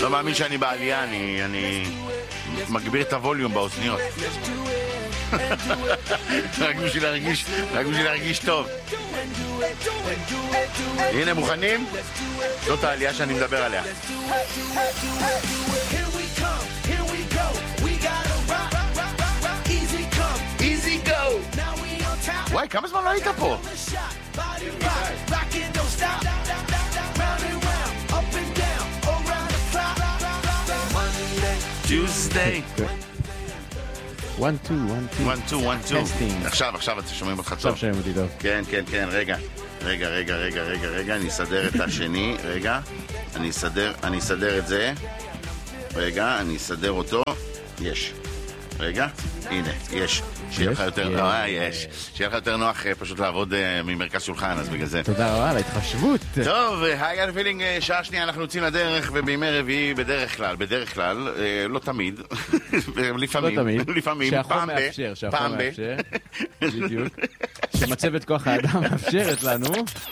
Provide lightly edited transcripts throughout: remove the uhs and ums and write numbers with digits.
לא מאמין שאני בעלייה, אני מגביר את הווליום באוזניות. רק בשביל להרגיש טוב. הנה, מוכנים? זאת העלייה שאני מדבר עליה. Easy go. וואי, כמה זמן לא היית פה? Tuesday. 1, 2. עכשיו אתם שומעים אותך טוב. עכשיו שומעים אותי טוב. כן, רגע, אני אסדר את השני, רגע, אני אסדר את זה, רגע, אני אסדר אותו, יש, רגע, הנה, יש, שיהיה לך יותר נוח פשוט לעבוד ממרכז שולחן, אז בגלל זה. תודה רבה על ההתחשבות. טוב, היי פילינג, שעה שנייה אנחנו יוצאים לדרך, ובימי רביעי בדרך כלל, לא תמיד, לפעמים, שהחום מאפשר, בדיוק, שמצבת כוח האדם מאפשרת לנו.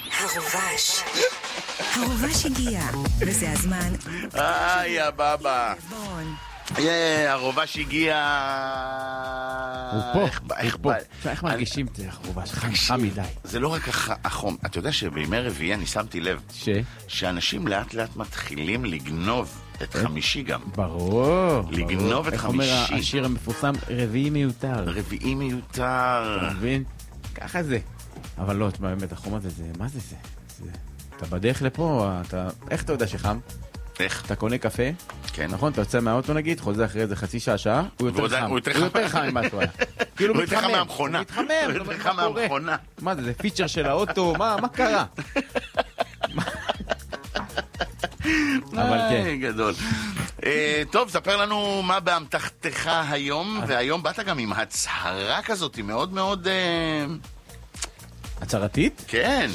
הרובש הגיע, וזה הזמן. יא בבא. הרובש הגיע. הוא פה. איך מרגישים את הרובש? חם מדי. זה לא רק החום. אתה יודע שבימי רביעי אני שמתי לב שאנשים לאט לאט מתחילים לגנוב את חמישי גם. ברור. לגנוב את חמישי. איך אומר השיר המפורסם? רביעי מיותר. מבין? ככה זה. אבל לא, באמת, החום הזה, מה זה? אתה בדרך לפה, איך אתה יודע שחם? איך? אתה קונה קפה, כן. נכון? אתה יוצא מהאוטו נגיד, חוזר אחרי איזה חצי שעה, הוא יותר חם ממה שהוא היה. כאילו הוא יותר חם מהמכונה. הוא יותר חם מהמכונה. מה זה פיצ'ר של האוטו? מה קרה? אבל כן. גדול. טוב, ספר לנו מה באמתחתך היום, והיום באת גם עם הצהרה כזאת, היא מאוד מאוד... הצהרתית? כן.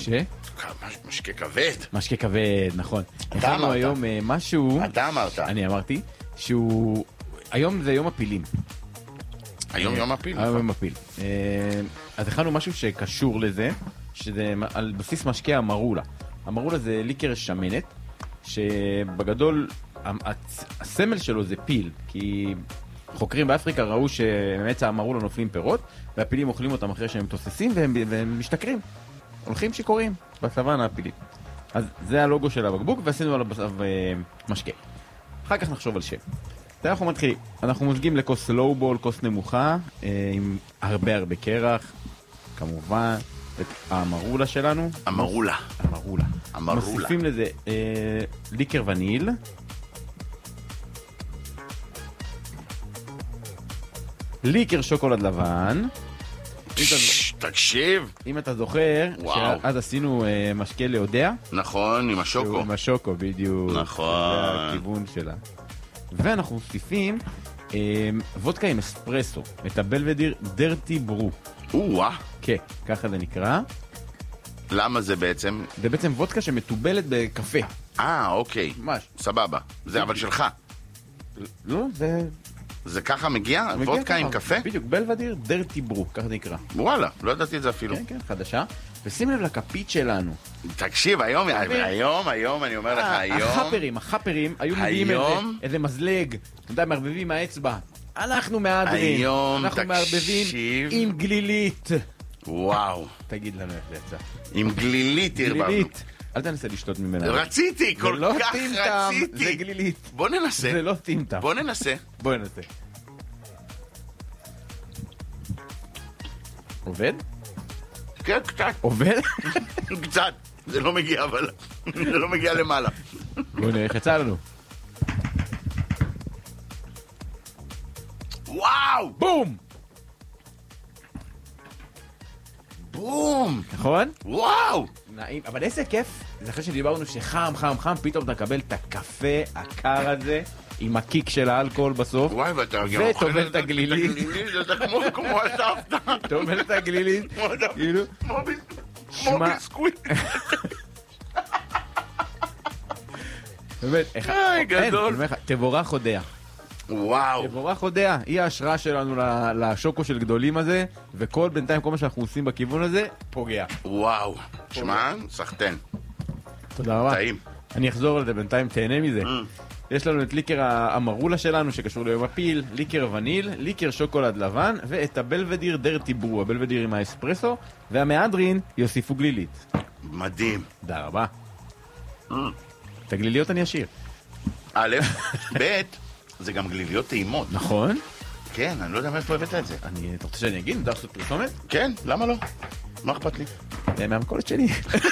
משקה כבד, נכון. אתה אמרת. היום משהו... אתה אמרת. אני אמרתי, שהוא... היום זה יום הפילים. היום יום הפיל. היום יום הפיל. אז הכנו משהו שקשור לזה, שזה על בסיס משקה המרולה. המרולה זה ליקר שמנת, שבגדול הסמל שלו זה פיל, כי חוקרים באפריקה ראו שמעץ המרולה נופלים פירות, והפילים אוכלים אותם אחרי שהם תוססים והם משתכרים. הולכים שקוראים בסוואנה הפילים. אז זה הלוגו של הבקבוק, ועשינו עליו משקה. אחר כך נחשוב על שם. אנחנו מתחילים. אנחנו מוזגים לכוס לואו-בול, כוס נמוכה, עם הרבה קרח, כמובן, את המרולה שלנו. המרולה. מוסיפים לזה ליקר וניל. ליקר שוקולד לבן. תקשיב. אם אתה זוכר, אז עשינו משקה להודע. נכון, עם השוקו. עם השוקו, בדיוק. נכון. זה הכיוון שלה. ואנחנו מוסיפים וודקה עם אספרסו, את הבלבדיר דרטי ברו. כן, ככה זה נקרא. למה זה בעצם? זה בעצם וודקה שמטובלת בקפה. אוקיי. ממש. סבבה. זה אבל שלך. לא, זה ככה מגיע? וודקה עם קפה? בדיוק, בלבדיר דרטי ברו, ככה זה נקרא. וואלה, לא ידעתי את זה אפילו. כן, חדשה. ושים לב לכפית שלנו. תקשיב, היום, אני אומר לך, החפרים היו מביאים איזה מזלג, אתה יודע, מערבבים מהאצבע. אנחנו מהדרים. היום, אנחנו מערבבים עם גלילית. וואו. תגיד לנו איך זה יצא. עם גלילית הרבבנו. אל תנסה לשתות ממנה. רציתי, כל כך רציתי. זה גלילית. בוא ננסה. זה לא טמטם. בוא ננסה. עובד? כן, קצת. עובד? קצת. זה לא מגיע, אבל... זה לא מגיע למעלה. בוא נראה איך יצא לנו. וואו! בום! נכון? וואו! נעים, אבל איזה כיף. זה אחרי שדיברנו שחם, פתאום אתה מקבל את הקפה הקר הזה, עם הקיק של האלכוהול בסוף. וואי, ואתה וטובל את הגלילית. זה כמו הסבתא. טובל את הגלילית. כמו ביסקוויט. באמת, גדול. תבורך הודיה. וואו. תבורך הודיה, היא ההשראה שלנו לשוקו של גדולים הזה, וכל בינתיים, כל מה שאנחנו עושים בכיוון הזה, פוגע. וואו. שמע, סחטן. תודה רבה. טעים. אני אחזור על זה בינתיים, תהנה מזה. יש לנו את ליקר המרולה שלנו שקשור ליום הפיל, ליקר וניל, ליקר שוקולד לבן, ואת הבלבדיר דרטי ברו, הבלבדיר עם האספרסו, והמהדרין יוסיפו גלילית. מדהים. תודה רבה. את הגליליות אני אשאיר. א', ב', זה גם גליליות טעימות. נכון? כן, אני לא יודע מאיפה הבאת את זה. אתה רוצה שאני אגיד? דרך לעשות פרסומת? כן, למה לא? מה אכפת לי? מהמקולת שלי.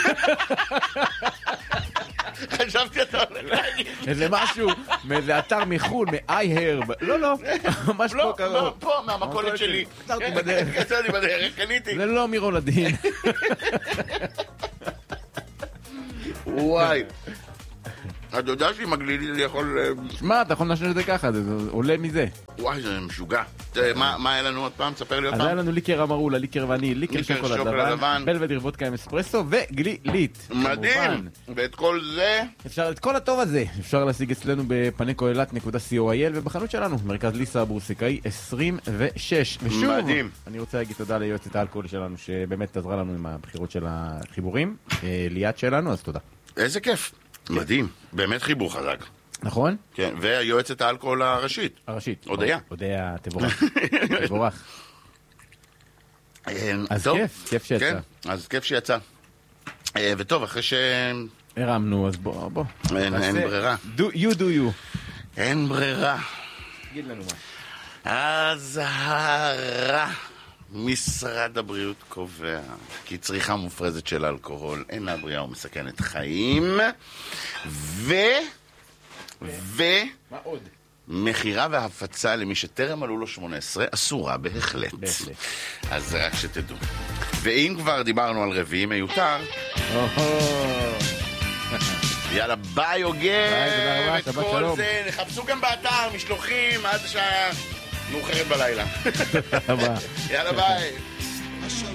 חשבתי אתה הולך להגיד. איזה משהו, מאיזה אתר מחול, מ-iHerb. לא, ממש פה קרוב. לא, פה, מהמקולת שלי. קצרתי בדרך. קצרתי בדרך, קניתי. זה לא מירולדין. וואי. אתה יודע שעם הגלילית אני יכול... שמע, אתה יכול לנשנש את זה ככה, זה עולה מזה. וואי, זה משוגע. מה היה לנו עוד פעם? ספר לי עוד אז פעם. היה לנו ליקר המרולה, ליקר וניל, ליקר שוקולד לבן, בלבדיר וודקה עם אספרסו וגלילית. מדהים. ואת כל זה... את כל הטוב הזה אפשר להשיג אצלנו בפנקוילת.co.il ובחנות שלנו, מרכז ליסה הבורסקאי 26. ושוב, מדהים. אני רוצה להגיד תודה ליועצת האלכוהול שלנו שבאמת עזרה לנו עם הבחירות של החיבורים, ליאת שלנו, אז תודה. איזה כיף. מדהים. באמת חיבור חזק. נכון? כן, והיועצת האלכוהול הראשית. הראשית. הודיה. הודיה, תבורך. תבורך. אז טוב. כיף שיצא. כן, אז כיף שיצא. וטוב, אחרי ש... הרמנו, אז בוא. אין ברירה. You do you. אין ברירה. תגיד לנו מה. אזהרה. משרד הבריאות קובע כי צריכה מופרזת של אלכוהול אינה בריאה ומסכנת חיים מה עוד? מחירה והפצה למי שטרם מלאו לו 18 אסורה בהחלט. אז רק שתדעו. ואם כבר דיברנו על רביעי מיותר, יאללה ביי יוגב, את כל זה נחפשו גם באתר משלוחים עד שעה מאוחרת בלילה. יאללה ביי.